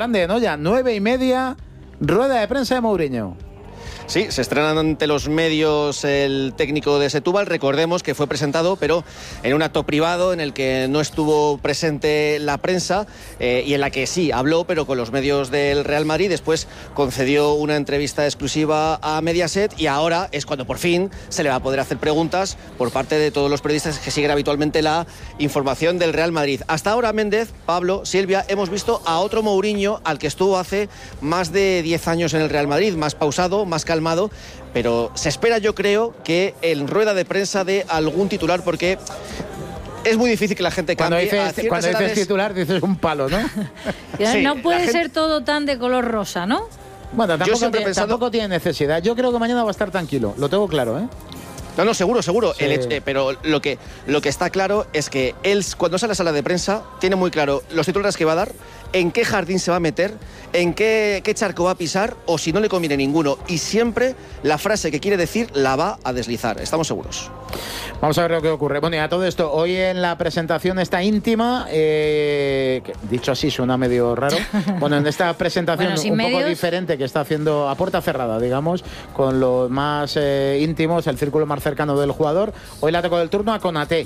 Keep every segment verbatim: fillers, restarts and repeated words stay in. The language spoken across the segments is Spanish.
grande, ¿no? Ya nueve y media, rueda de prensa de Mourinho. Sí, se estrena ante los medios el técnico de Setúbal. Recordemos que fue presentado, pero en un acto privado en el que no estuvo presente la prensa eh, y en la que sí habló, pero con los medios del Real Madrid. Después concedió una entrevista exclusiva a Mediaset y ahora es cuando por fin se le va a poder hacer preguntas por parte de todos los periodistas que siguen habitualmente la información del Real Madrid. Hasta ahora, Méndez, Pablo, Silvia, hemos visto a otro Mourinho al que estuvo hace más de diez años en el Real Madrid, más pausado, más calmado. Calmado, pero se espera, yo creo, que en rueda de prensa de algún titular, porque es muy difícil que la gente cambie. Cuando dices, cuando dices edades... titular, dices un palo, ¿no? Sí, no puede gente... ser todo tan de color rosa, ¿no? Bueno, tampoco, tiene, pensado... tampoco tiene necesidad. Yo creo que mañana va a estar tranquilo, lo tengo claro, ¿eh? No, no, seguro, seguro. Sí. El hecho, eh, pero lo que, lo que está claro es que él, cuando sale a la sala de prensa, tiene muy claro los titulares que va a dar, en qué jardín se va a meter, en qué, qué charco va a pisar, o si no le conviene ninguno. Y siempre la frase que quiere decir la va a deslizar. Estamos seguros. Vamos a ver lo que ocurre. Bueno, y a todo esto, hoy en la presentación esta íntima, eh, que, dicho así suena medio raro, bueno, en esta presentación bueno, un medios... poco diferente que está haciendo a puerta cerrada, digamos, con los más eh, íntimos, el círculo más cercano del jugador, hoy le ha tocado el turno a Konaté.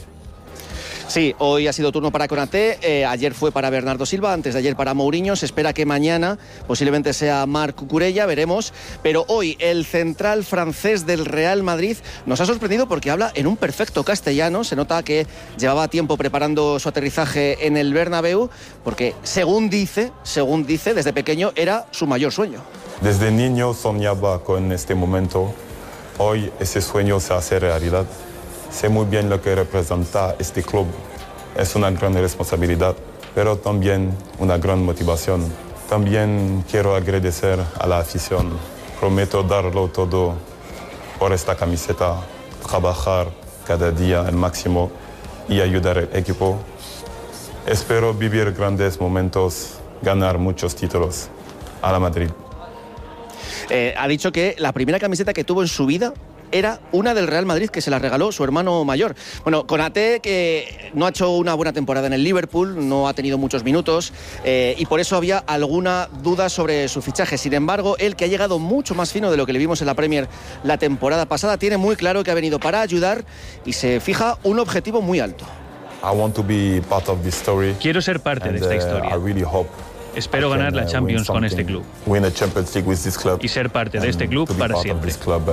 Sí, hoy ha sido turno para Konaté, eh, ayer fue para Bernardo Silva, antes de ayer para Mourinho, se espera que mañana posiblemente sea Marc Cucurella, veremos, pero hoy el central francés del Real Madrid nos ha sorprendido porque habla en un perfecto castellano, se nota que llevaba tiempo preparando su aterrizaje en el Bernabéu, porque según dice, según dice, desde pequeño era su mayor sueño. Desde niño soñaba con este momento, hoy ese sueño se hace realidad. Sé muy bien lo que representa este club. Es una gran responsabilidad, pero también una gran motivación. También quiero agradecer a la afición. Prometo darlo todo por esta camiseta, trabajar cada día al máximo y ayudar al equipo. Espero vivir grandes momentos, ganar muchos títulos. A la Madrid. Eh, ha dicho que la primera camiseta que tuvo en su vida era una del Real Madrid, que se la regaló su hermano mayor. Bueno, Konaté, que no ha hecho una buena temporada en el Liverpool, no ha tenido muchos minutos eh, y por eso había alguna duda sobre su fichaje. Sin embargo, él, que ha llegado mucho más fino de lo que le vimos en la Premier la temporada pasada, tiene muy claro que ha venido para ayudar y se fija un objetivo muy alto. I want to be part of this story. Quiero ser parte and, de esta historia. Uh, I really hope Espero ganar la Champions con este club y ser parte de este club para siempre.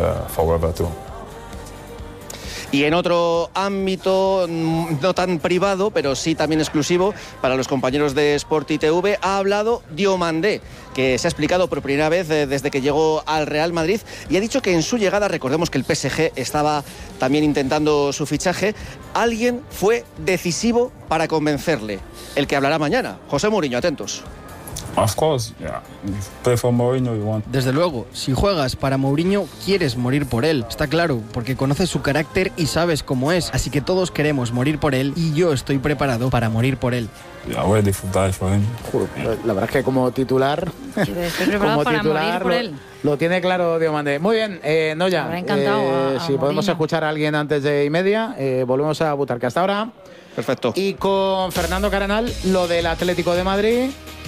Y en otro ámbito, no tan privado, pero sí también exclusivo para los compañeros de Sport I T V, ha hablado Diomandé, que se ha explicado por primera vez desde que llegó al Real Madrid y ha dicho que en su llegada, recordemos que el P S G estaba también intentando su fichaje, alguien fue decisivo para convencerle. El que hablará mañana, José Mourinho, atentos. Of course, yeah. Play for Mourinho, you want. Desde luego, si juegas para Mourinho, quieres morir por él. Está claro, porque conoces su carácter y sabes cómo es. Así que todos queremos morir por él y yo estoy preparado para morir por él. Yeah, ready to die for him. La verdad es que como titular, estoy preparado como para titular morir por lo, él. Lo tiene claro Diomandé. Muy bien, eh, Noya. Me habrá encantado eh, a, a si podemos escuchar a alguien antes de y media, eh, volvemos a Butarque hasta ahora. Perfecto. Y con Fernando Caranal, lo del Atlético de Madrid,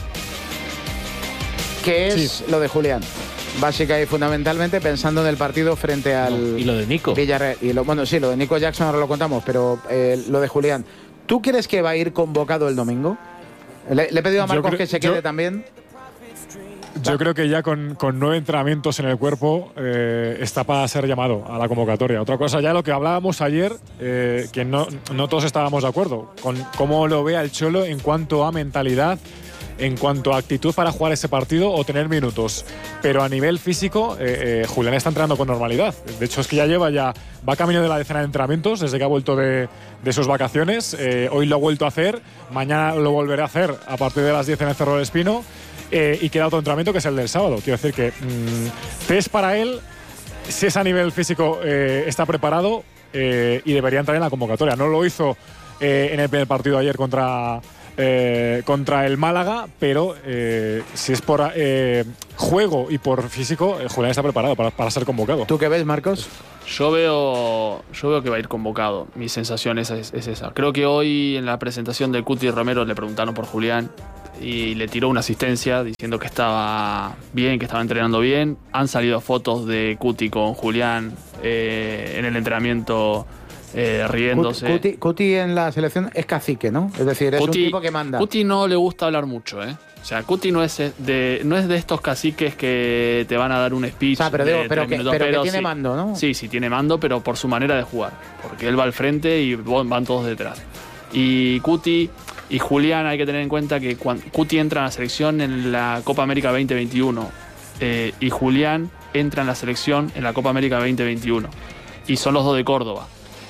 que es sí. lo de Julián. Básica y fundamentalmente pensando en el partido frente al no, y lo de Nico Villarreal. Y lo, bueno, sí, lo de Nico Jackson ahora lo contamos, pero eh, lo de Julián. ¿Tú crees que va a ir convocado el domingo? Le, le he pedido a Marcos creo, que se quede yo, también. Yo creo que ya con, con nueve entrenamientos en el cuerpo eh, está para ser llamado a la convocatoria. Otra cosa ya lo que hablábamos ayer, eh, que no, no todos estábamos de acuerdo con cómo lo ve el Cholo en cuanto a mentalidad, en cuanto a actitud para jugar ese partido o tener minutos. Pero a nivel físico, eh, eh, Julián está entrenando con normalidad. De hecho, es que ya lleva ya va camino de la decena de entrenamientos desde que ha vuelto de, de sus vacaciones. Eh, hoy lo ha vuelto a hacer, mañana lo volverá a hacer a partir de las diez en el Cerro del Espino. Eh, y queda otro entrenamiento que es el del sábado. Quiero decir que mmm, test para él, si es a nivel físico, eh, está preparado eh, y debería entrar en la convocatoria. No lo hizo eh, en el primer partido ayer contra... Eh, contra el Málaga, pero eh, si es por eh, juego y por físico, eh, Julián está preparado para, para ser convocado. ¿Tú qué ves, Marcos? Yo veo, yo veo que va a ir convocado. Mi sensación es, es, es esa. Creo que hoy en la presentación del Cuti Romero le preguntaron por Julián y le tiró una asistencia diciendo que estaba bien, que estaba entrenando bien. Han salido fotos de Cuti con Julián eh, en el entrenamiento eh, riéndose. Cuti, Cuti en la selección es cacique, ¿no? Es decir, es Cuti, un tipo que manda. Cuti no le gusta hablar mucho, ¿eh? O sea, Cuti no es de, no es de estos caciques que te van a dar un speech. O sea, pero, digo, de pero, tres que, minutos, pero pero que tiene sí, mando, ¿no? Sí, sí, tiene mando, pero por su manera de jugar. Porque él va al frente y van todos detrás. Y Cuti y Julián, hay que tener en cuenta que cuando Cuti entra en la selección en la Copa América veinte veintiuno eh, y Julián entra en la selección en la Copa América veinte veintiuno. Y son los dos de Córdoba.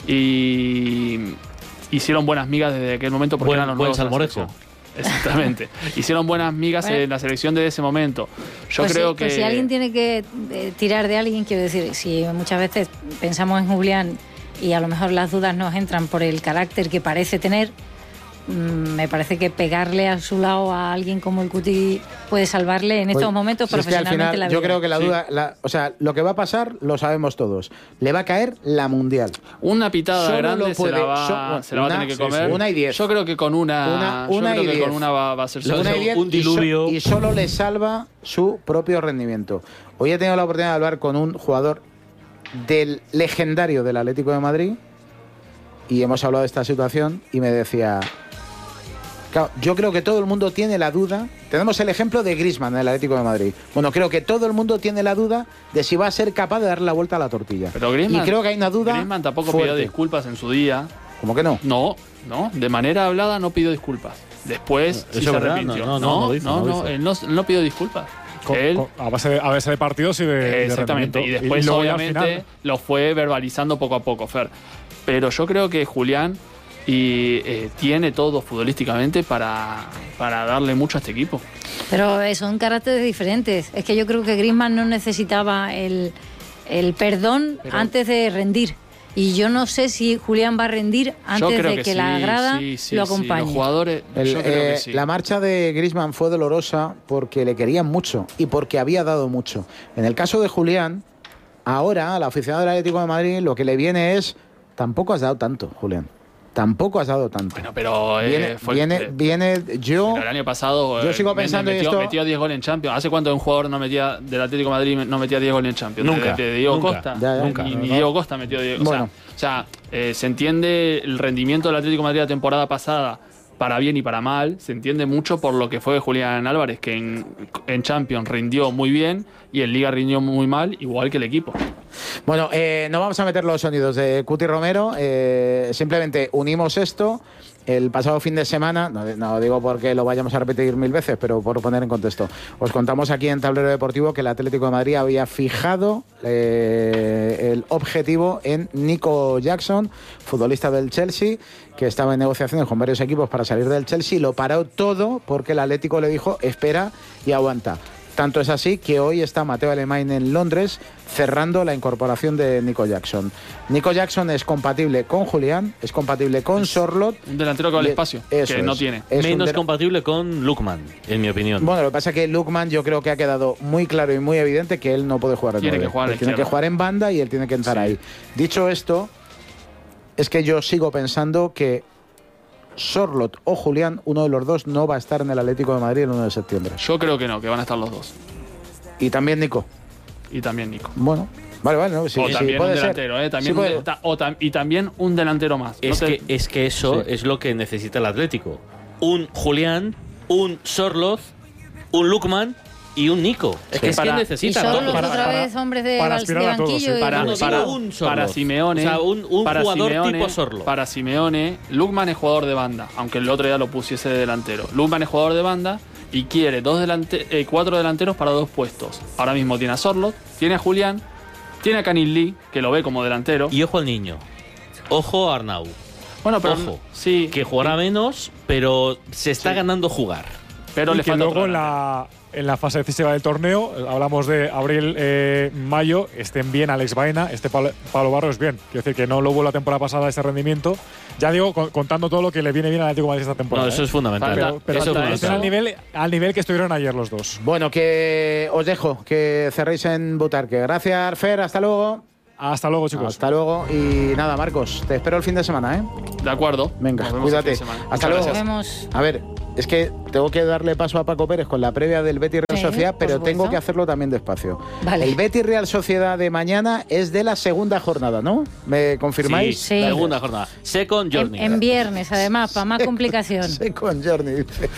Y hicieron buenas migas desde aquel momento porque buen, eran los buen nuevos. salmorejo. Exactamente. Hicieron buenas migas bueno, en la selección desde ese momento. Yo pues creo sí, que... Pues si alguien tiene que eh, tirar de alguien, quiero decir, si muchas veces pensamos en Julián y a lo mejor las dudas nos entran por el carácter que parece tener, me parece que pegarle a su lado a alguien como el Cuti puede salvarle en estos pues, momentos si profesionalmente es que al final, la vida. Yo creo que la duda, sí. la, o sea, lo que va a pasar lo sabemos todos. Le va a caer la mundial. Una pitada Solo grande puede, se la va, so, se la va una, a tener que comer. Sí, sí. Una y diez. Yo creo que con una, una, una yo creo y que diez. con una va, va a ser una y diez, un diluvio. Y, so, y solo le salva su propio rendimiento. Hoy he tenido la oportunidad de hablar con un jugador del legendario del Atlético de Madrid y hemos hablado de esta situación y me decía... Claro, yo creo que todo el mundo tiene la duda. Tenemos el ejemplo de Griezmann en el Atlético de Madrid. Bueno, creo que todo el mundo tiene la duda de si va a ser capaz de dar la vuelta a la tortilla. Pero Griezmann, y creo que hay una duda. Griezmann tampoco fuerte. pidió disculpas en su día. ¿Cómo que no? No, no. De manera hablada no pidió disculpas. Después sí se arrepintió. No, no, no, no, no, no, no, él no, no pidió disculpas. Con, él, con, a, base de, a base de partidos y de. Exactamente. De y después, y obviamente, lo fue verbalizando poco a poco, Fer. Pero yo creo que Julián. Y eh, tiene todo futbolísticamente para, para darle mucho a este equipo. Pero eh, son caracteres diferentes. Es que yo creo que Griezmann no necesitaba el, el perdón Pero, antes de rendir. Y yo no sé si Julián va a rendir antes de que, que sí, la grada sí, sí, lo acompañe. Sí, los jugadores, el, yo creo eh, que sí. La marcha de Griezmann fue dolorosa porque le querían mucho y porque había dado mucho. En el caso de Julián, ahora al aficionado del Atlético de Madrid lo que le viene es: tampoco has dado tanto, Julián. Tampoco has dado tanto. Bueno, pero eh, viene, fue, viene, eh, viene yo. Pero el año pasado. Yo sigo pensando metió, esto. metió diez goles en Champions. ¿Hace cuánto un jugador no metía del Atlético de Madrid no metía diez goles en Champions? Nunca. De, de Diego nunca, Costa. Ya, ya, Ni, nunca. ni Diego Costa metió Diego. Bueno. O sea, o sea eh, se entiende el rendimiento del Atlético de Madrid la temporada pasada. Para bien y para mal, se entiende mucho por lo que fue Julián Álvarez, que en, en Champions rindió muy bien y en Liga rindió muy mal, igual que el equipo. Bueno, eh, no vamos a meter los sonidos de Cuti Romero, eh, simplemente unimos esto. El pasado fin de semana, no, no digo porque lo vayamos a repetir mil veces, pero por poner en contexto, os contamos aquí en Tablero Deportivo que el Atlético de Madrid había fijado eh, el objetivo en Nico Jackson, futbolista del Chelsea, que estaba en negociaciones con varios equipos para salir del Chelsea. Lo paró todo porque el Atlético le dijo: espera y aguanta. Tanto es así que hoy está Mateo Alemán en Londres cerrando la incorporación de Nico Jackson. Nico Jackson es compatible con Julián, es compatible con Sorloth. Un delantero que va al espacio, que es, no tiene. Menos compatible con Lookman, en mi opinión. Bueno, lo que pasa es que Lookman yo creo que ha quedado muy claro y muy evidente que él no puede jugar en Tiene nueve. que jugar, él tiene que jugar en banda y él tiene que entrar sí. ahí. Dicho esto, es que yo sigo pensando que Sorloth o Julián, uno de los dos, no va a estar en el Atlético de Madrid el uno de septiembre. Yo creo que no, que van a estar los dos. Y también Nico. Y también Nico. Bueno, vale, vale. No, sí, o sí, también puede un delantero, ser. ¿eh? También sí un de, o tam, y también un delantero más. Es, no te... que, es que eso sí. es lo que necesita el Atlético. Un Julián, un Sorloth, un Lookman y un Nico. Es que, sí. es que necesita. Y Sorloth para, otra para, vez hombres de, para de banquillo. Todos, sí. Para, no, para, un para Simeone. O sea, un, un para jugador Simeone, tipo Sorloth. Para Simeone, Lookman es jugador de banda, aunque el otro día lo pusiese de delantero. Lookman es jugador de banda y quiere dos delante eh, cuatro delanteros para dos puestos. Ahora mismo tiene a Sorloth, tiene a Julián, tiene a Canilly, que lo ve como delantero. Y ojo al niño. Ojo a Arnau. Bueno, pero ojo, sí, que jugará sí. menos, pero se está sí. ganando jugar. Pero y le que falta luego en la, en la fase decisiva del torneo, hablamos de abril, eh, mayo, estén bien Alex Baena, este Pablo, Pablo Barros bien. Quiero decir que no lo hubo la temporada pasada ese rendimiento. Ya digo, con, contando todo lo que le viene bien al Atlético de Madrid esta temporada. No, eso ¿eh? es fundamental. Pero, pero eso falta, es fundamental. Al, nivel, al nivel que estuvieron ayer los dos. Bueno, que os dejo, que cerréis en Butarque. Gracias, Fer, hasta luego. Hasta luego, chicos. Hasta luego. Y nada, Marcos, te espero el fin de semana, ¿eh? De acuerdo. Venga, cuídate. Hasta luego. Nos vemos. A ver, es que tengo que darle paso a Paco Pérez con la previa del Betis Real Sí, Sociedad, pero supuesto. tengo que hacerlo también despacio. Vale. El Betis Real Sociedad de mañana es de la segunda jornada, ¿no? ¿Me confirmáis? Sí. Segunda jornada. Second En, journey. en viernes, además, para más complicación. Second journey. ¿Qué-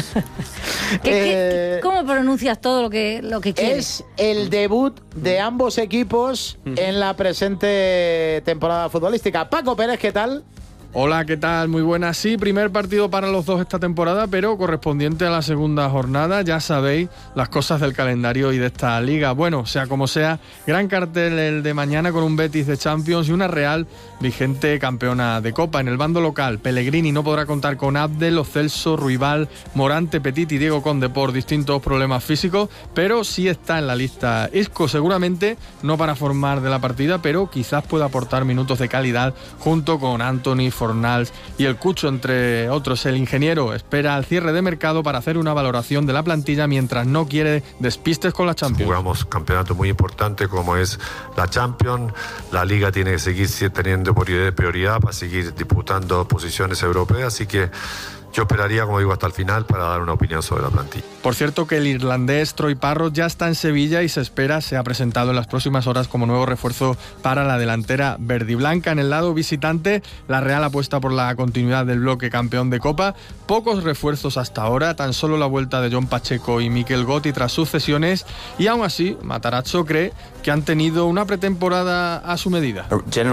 qué- Eh, ¿Cómo pronuncias todo lo que, lo que quieres? Es el debut de ambos equipos en la presente temporada futbolística. Paco Pérez, ¿qué tal? Hola, ¿qué tal? Muy buenas. Sí, primer partido para los dos esta temporada, pero correspondiente a la segunda jornada. Ya sabéis las cosas del calendario y de esta liga. Bueno, sea como sea, gran cartel el de mañana con un Betis de Champions y una Real vigente campeona de Copa. En el bando local, Pellegrini no podrá contar con Abdel, Lo Celso, Ruibal, Morante, Petit y Diego Conde por distintos problemas físicos, pero sí está en la lista Isco, seguramente no para formar de la partida, pero quizás pueda aportar minutos de calidad junto con Anthony, Fornals y el Cucho, entre otros. El ingeniero espera al cierre de mercado para hacer una valoración de la plantilla mientras no quiere despistes con la Champions. Jugamos campeonato muy importante como es la Champions. La Liga tiene que seguir teniendo prioridad para seguir disputando posiciones europeas, así que yo esperaría, como digo, hasta el final para dar una opinión sobre la plantilla. Por cierto, que el irlandés Troy Parrott ya está en Sevilla y se espera se ha presentado en las próximas horas como nuevo refuerzo para la delantera verdiblanca. En el lado visitante, la Real apuesta por la continuidad del bloque campeón de Copa. Pocos refuerzos hasta ahora, tan solo la vuelta de John Pacheco y Mikel Gotti tras sus cesiones, y aún así, Matarazzo cree que han tenido una pretemporada a su medida.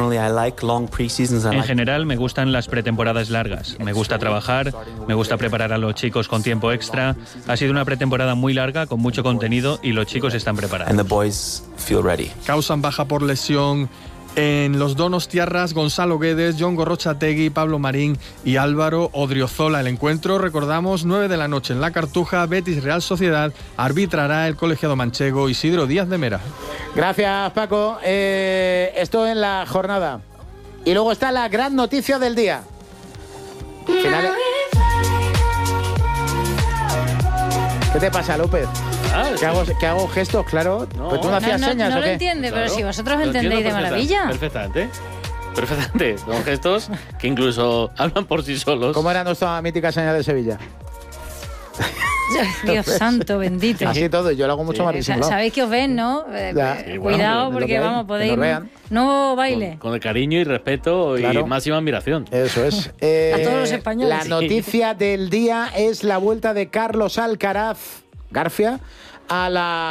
En general me gustan las pretemporadas largas, me gusta trabajar, me gusta preparar a los chicos con tiempo extra. Ha sido una pretemporada muy larga, con mucho contenido, y los chicos están preparados. Causan baja por lesión en los donostiarras Gonzalo Guedes, John Gorrochategui, Pablo Marín y Álvaro Odriozola. El encuentro, recordamos, nueve de la noche en La Cartuja. Betis Real Sociedad arbitrará el colegiado manchego Isidro Díaz de Mera. Gracias, Paco. Eh, esto en la jornada. Y luego está la gran noticia del día. Finales. ¿Qué te pasa, López? Ah, ¿Que hago, que hago gestos, claro? No. Pues tú no hacías no, no, señas, no ¿o lo qué? entiende, pero Claro. si vosotros Lo entendéis de entiendo maravilla. Perfectamente. Perfectamente. Son gestos que incluso hablan por sí solos. ¿Cómo era nuestra mítica señal de Sevilla? Dios santo, bendito. Así todo, yo lo hago mucho Sí. más Sa- disimulado. Sabéis que os ven, ¿no? Eh, Ya. eh, Sí, bueno, Cuidado, que lo porque vean, vamos, que podéis. nos vean. Nuevo baile. Con, con el cariño y respeto Claro. y máxima admiración. Eso es. Eh, A todos los españoles. La noticia del día es la vuelta de Carlos Alcaraz García a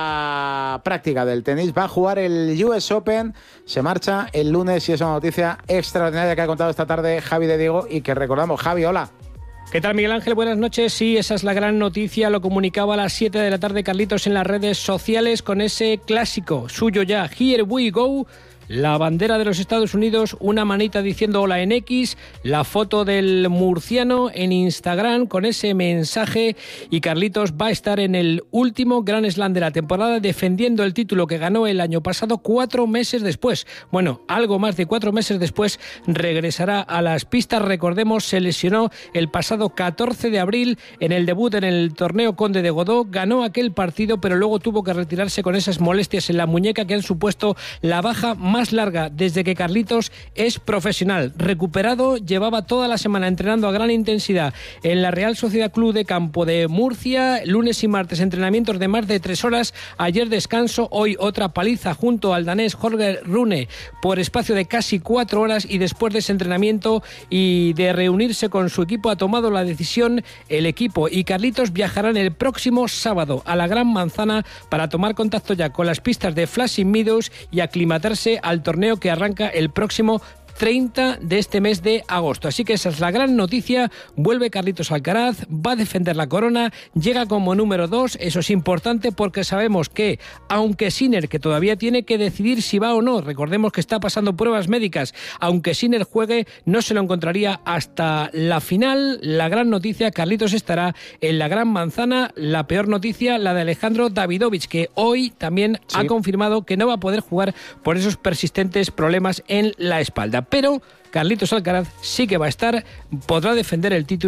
la práctica del tenis. Va a jugar el U S Open, se marcha el lunes y es una noticia extraordinaria que ha contado esta tarde Javi de Diego y que recordamos. Javi, hola. ¿Qué tal, Miguel Ángel? Buenas noches. Sí, esa es la gran noticia. Lo comunicaba a las siete de la tarde Carlitos en las redes sociales con ese clásico suyo ya, Here We Go. La bandera de los Estados Unidos, una manita diciendo hola en X, la foto del murciano en Instagram con ese mensaje, y Carlitos va a estar en el último Grand Slam de la temporada defendiendo el título que ganó el año pasado cuatro meses después. Bueno, algo más de cuatro meses después regresará a las pistas. Recordemos, se lesionó el pasado catorce de abril en el debut en el torneo Conde de Godó, ganó aquel partido pero luego tuvo que retirarse con esas molestias en la muñeca que han supuesto la baja más más larga desde que Carlitos es profesional. Recuperado, llevaba toda la semana entrenando a gran intensidad en la Real Sociedad Club de Campo de Murcia, lunes y martes entrenamientos de más de tres horas, ayer descanso, hoy otra paliza junto al danés Holger Rune por espacio de casi cuatro horas, y después de ese entrenamiento y de reunirse con su equipo ha tomado la decisión el equipo, y Carlitos viajarán el próximo sábado a la Gran Manzana para tomar contacto ya con las pistas de Flushing Meadows y aclimatarse al torneo que arranca el próximo treinta de este mes de agosto. Así que esa es la gran noticia. Vuelve Carlitos Alcaraz, va a defender la corona, llega como número dos. Eso es importante porque sabemos que, aunque Sinner, que todavía tiene que decidir si va o no, recordemos que está pasando pruebas médicas, aunque Sinner juegue, no se lo encontraría hasta la final. La gran noticia, Carlitos estará en la Gran Manzana. La peor noticia, la de Alejandro Davidovich, que hoy también sí. ha confirmado que no va a poder jugar por esos persistentes problemas en la espalda. Pero Carlitos Alcaraz sí que va a estar, podrá defender el título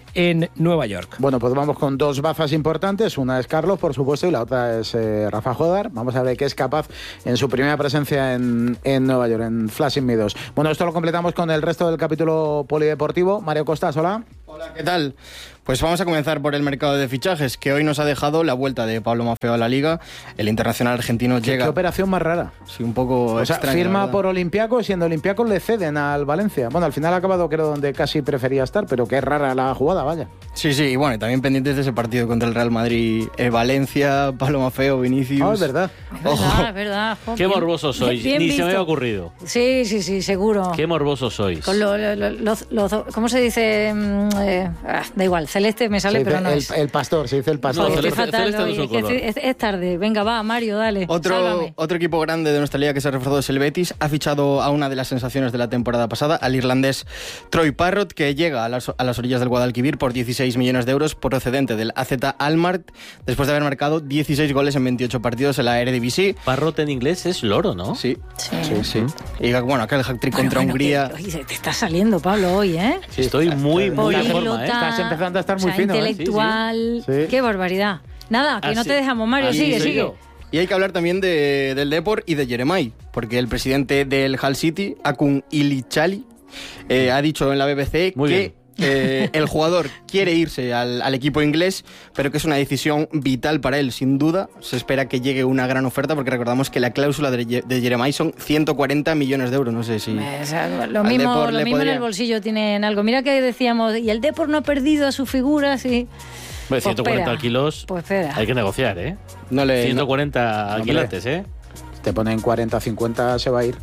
en Nueva York. Bueno, pues vamos con dos bazas importantes. Una es Carlos, por supuesto, y la otra es eh, Rafa Jodar. Vamos a ver qué es capaz en su primera presencia en, en Nueva York, en Flushing Meadows. Bueno, esto lo completamos con el resto del capítulo polideportivo. Mario Costas, hola. Hola, ¿qué tal? Pues vamos a comenzar por el mercado de fichajes, que hoy nos ha dejado la vuelta de Pablo Maffeo a la Liga. El internacional argentino ¿Qué, llega... ¿Qué operación más rara? Sí, un poco o sea, extraña, firma por Olympiacos, siendo Olympiacos le ceden al Valencia. Bueno, al final ha acabado, creo, donde casi prefería estar, pero qué rara la jugada, vaya. Sí, sí, y bueno, y también pendientes de ese partido contra el Real Madrid. Eh, Valencia, Pablo Maffeo, Vinicius... Ah, es verdad. Es verdad, es verdad. Jo, Qué bien, morbosos sois, bien ni visto. se me había ocurrido. Sí, sí, sí, seguro. Qué morbosos sois. Con lo, lo, lo, los, los, ¿cómo se dice? Mm, eh, ah, da igual, celeste me sale, Se pero dice no el, es. el pastor, se dice el pastor. No, estoy celeste- fatal celeste no hoy, es un es, que color. es, es tarde. Venga, va, Mario, dale. Otro, Sálvame. otro equipo grande de nuestra liga que se ha reforzado es el Betis. Ha fichado a una de las sensaciones de la temporada pasada, al irlandés Troy Parrott, que llega a las, a las orillas del Guadalquivir por dieciséis millones de euros, procedente del A Z Alkmaar, después de haber marcado dieciséis goles en veintiocho partidos en la Eredivisie. Parrot en inglés es loro, ¿no? Sí, Sí. sí, sí. Y bueno, aquel hat-trick Bueno, contra bueno, Hungría... que- oye, te está saliendo, Pablo, hoy, ¿eh? Sí, estoy muy, muy en Políglota, forma, ¿eh? Estás empezando a estar muy o sea, fino, ¿eh? intelectual. Sí, sí. Qué barbaridad. Nada, que Así- no te dejamos, Mario, así sigue, soy sigue. yo. Y hay que hablar también de, del Depor y de Jeremai, porque el presidente del Hull City, Akun Ilichali, eh, ha dicho en la B B C Muy que bien. eh, el jugador quiere irse al, al equipo inglés, pero que es una decisión vital para él, sin duda. Se espera que llegue una gran oferta, porque recordamos que la cláusula de, Ye- de Jeremai son ciento cuarenta millones de euros. No sé si... O sea, lo al mismo, Depor lo le mismo en podría- el bolsillo tienen algo. Mira que decíamos, y el Depor no ha perdido a su figura, sí. Hombre, ciento cuarenta espera. kilos. Pues espera. Hay que negociar, ¿eh? No le, ciento no- cuarenta Hombre. quilates, ¿eh? Te ponen cuarenta, cincuenta, se va a ir.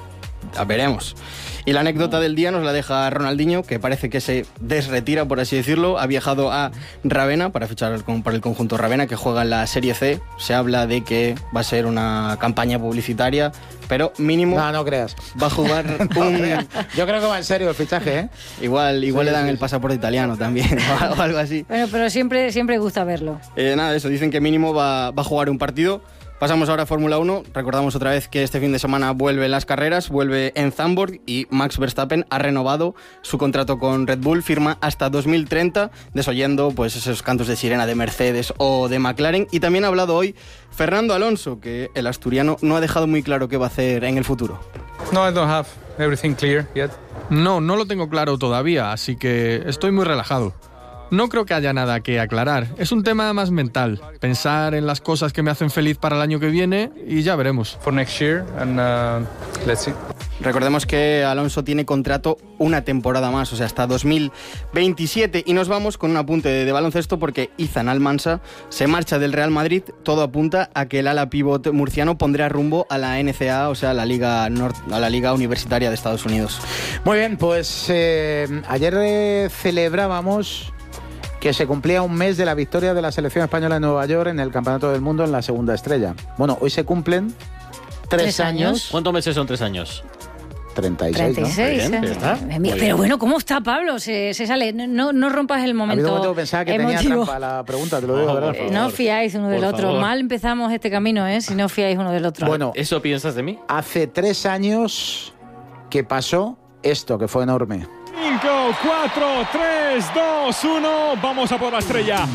Ah, veremos. Y la anécdota del día nos la deja Ronaldinho, que parece que se desretira, por así decirlo. Ha viajado a Ravenna para fichar con- por el conjunto Ravenna, que juega en la Serie C. Se habla de que va a ser una campaña publicitaria, pero mínimo No, no creas. va a jugar un... Yo creo que va en serio el fichaje, ¿eh? Igual, igual Sí, le dan sí, el sí. pasaporte italiano también, o algo así. Bueno, pero siempre, siempre gusta verlo. Eh, nada, eso, dicen que mínimo va, va a jugar un partido. Pasamos ahora a Fórmula uno. Recordamos otra vez que este fin de semana vuelven las carreras, vuelve en Zandvoort y Max Verstappen ha renovado su contrato con Red Bull, firma hasta dos mil treinta, desoyendo pues esos cantos de sirena de Mercedes o de McLaren. Y también ha hablado hoy Fernando Alonso, que el asturiano no ha dejado muy claro qué va a hacer en el futuro. No, I don't have everything clear yet. No, no lo tengo claro todavía, así que estoy muy relajado. No creo que haya nada que aclarar. Es un tema más mental. Pensar en las cosas que me hacen feliz para el año que viene y ya veremos. For next year and uh, let's see. Recordemos que Alonso tiene contrato una temporada más, o sea, hasta dos mil veintisiete. Y nos vamos con un apunte de, de baloncesto, porque Izan Almansa se marcha del Real Madrid. Todo apunta a que el ala pívot murciano pondrá rumbo a la N C A A, o sea, a la Liga, Nord- a la Liga Universitaria de Estados Unidos. Muy bien, pues eh, ayer eh, celebrábamos que se cumplía un mes de la victoria de la selección española en Nueva York en el Campeonato del Mundo en la segunda estrella. Bueno, hoy se cumplen tres, Tres años. años. ¿Cuántos meses son tres años? treinta y seis, treinta y seis, Muy bien, ¿eh? ya está. Eh, Muy mira, bien. pero bueno, ¿cómo está Pablo? Se, se sale. No, no rompas el ¿no? Ha momento, habido un momento que pensaba que tenía emotivo. trampa la pregunta, te lo digo, No, ¿verdad? por favor. Eh, no fiáis uno del Por otro. favor. Mal empezamos este camino, ¿eh? Si no fiáis uno del otro. Bueno, ¿Eso piensas de mí? hace tres años que pasó esto, que fue enorme. cinco, cuatro, tres, dos, uno. Vamos a por la estrella.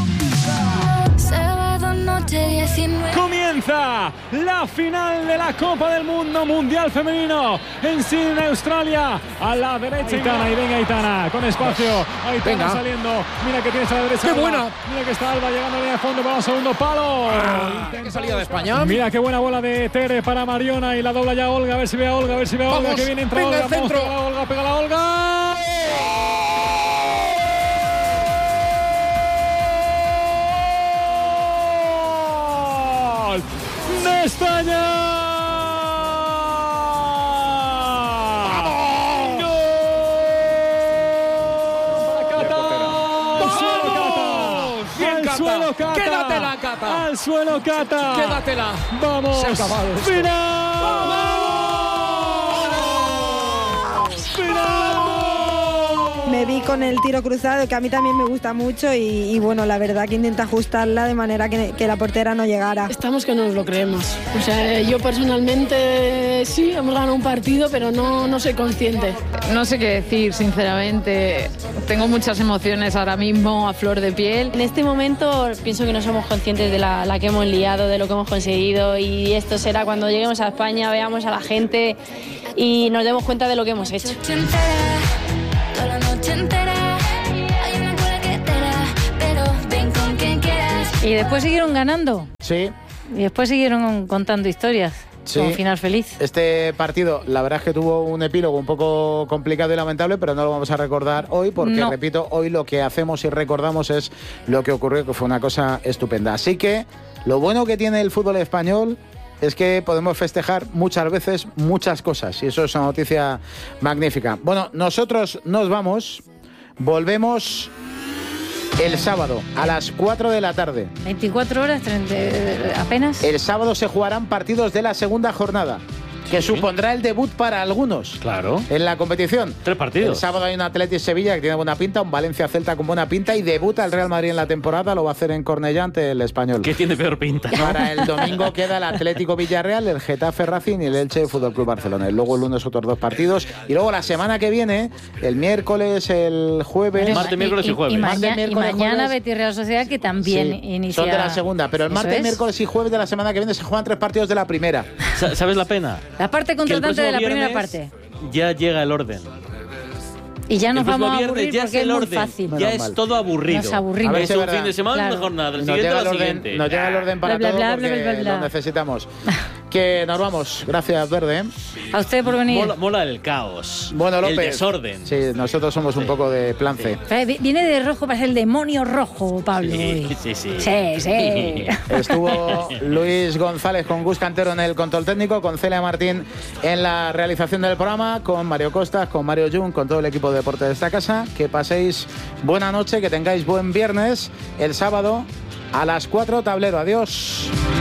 Sábado noche diecinueve. Comienza la final de la Copa del Mundo Mundial Femenino en Sydney, Australia. A la derecha Aitana, y venga Aitana, con espacio. Aitana Venga. saliendo. Mira que tienes a la derecha. ¡Qué Alba. buena! Mira que está Alba llegando a la línea de fondo para un segundo palo. Intenta ¡Qué salida de buscar- España! Mira qué buena bola de Tere para Mariona y la dobla ya Olga. A ver si ve a Olga, a ver si ve a Olga. Vamos, Que viene, entra venga, Olga. el centro. Vamos, pega la Olga, pega la Olga. ¡Gol de España! Al suelo, Cata. Quédatela, Cata. Al suelo, Cata. Quédatela. Vamos. Se ha acabado esto. ¡Final! ¡Final! Me vi con el tiro cruzado, que a mí también me gusta mucho y, y bueno, la verdad que intenta ajustarla de manera que, que la portera no llegara. Estamos que no nos lo creemos. O sea, yo personalmente sí, hemos ganado un partido, pero no, no soy consciente. No sé qué decir, sinceramente. tengo muchas emociones ahora mismo a flor de piel. En este momento pienso que no somos conscientes de la, la que hemos liado, de lo que hemos conseguido, y esto será cuando lleguemos a España, veamos a la gente y nos demos cuenta de lo que hemos hecho. Y después siguieron ganando. Sí. Y después siguieron contando historias. Sí. Con final feliz. Este partido, la verdad es que tuvo un epílogo un poco complicado y lamentable, pero no lo vamos a recordar hoy porque, no. repito, hoy lo que hacemos y recordamos es lo que ocurrió, que fue una cosa estupenda. Así que lo bueno que tiene el fútbol español es que podemos festejar muchas veces muchas cosas y eso es una noticia magnífica. Bueno, nosotros nos vamos, volvemos el sábado a las cuatro de la tarde. veinticuatro horas, treinta, apenas. El sábado se jugarán partidos de la segunda jornada, que sí. supondrá el debut para algunos. Claro. En la competición. Tres partidos. El sábado hay un Athletic Sevilla que tiene buena pinta, un Valencia Celta con buena pinta y debuta el Real Madrid en la temporada, lo va a hacer en Cornellá ante el Español. ¿Qué tiene peor pinta? Para el domingo queda el Atlético Villarreal, el Getafe Racing y el Elche Fútbol Club Barcelona. Y luego el lunes otros dos partidos. Y luego la semana que viene, el miércoles, el jueves. Martes, miércoles y, y jueves. Y, Martes, mañana, miércoles, y mañana Betis Real Sociedad, que también sí, inicia. Son de la segunda, pero el martes, es. miércoles y jueves de la semana que viene se juegan tres partidos de la primera. ¿Sabes la pena? La parte contratante de la primera parte. Ya llega el orden. Y ya nos el vamos a aburrir ya porque es el es orden. muy fácil. Ya es todo aburrido. Nos aburrimos. A ver, es un fin de semana, claro. Mejor nada. El nos siguiente llega el la orden, siguiente. Nos llega el orden para bla, bla, todo bla, porque bla, bla, bla. lo necesitamos. Que nos vamos. Gracias, Verde. A usted por venir. Mola, mola el caos. Bueno, López. El desorden. Sí, nosotros somos sí. un poco de plan C. Sí. Viene de rojo para ser el demonio rojo, Pablo. Sí, sí, sí. Sí, sí. Estuvo Luis González con Gus Cantero en el control técnico, con Celia Martín en la realización del programa, con Mario Costas, con Mario Jung, con todo el equipo de deporte de esta casa. Que paséis buena noche, que tengáis buen viernes. El sábado a las cuatro, tablero. Adiós.